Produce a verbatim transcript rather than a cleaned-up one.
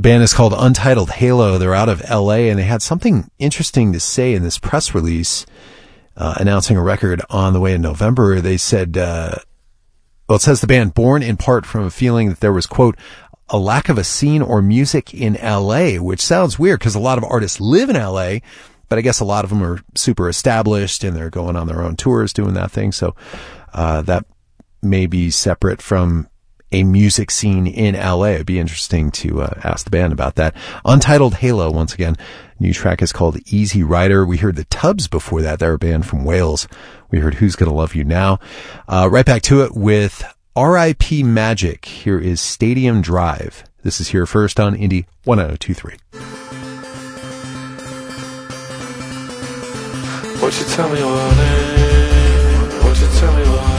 band is called Untitled Halo. They're out of L A, and they had something interesting to say in this press release uh, announcing a record on the way in November. They said, uh, well, it says the band, born in part from a feeling that there was, quote, a lack of a scene or music in L A, which sounds weird because a lot of artists live in L A, but I guess a lot of them are super established and they're going on their own tours doing that thing. So uh, that may be separate from a music scene in L A. It'd be interesting to uh, ask the band about that. Untitled Halo, once again. New track is called Easy Rider. We heard the Tubbs before that. They're a band from Wales. We heard Who's Gonna Love You Now. Uh, right back to it with R I P Magic. Here is Stadium Drive. This is Here First on Indie one oh two three. Won't you tell me your name? Won't you tell me what?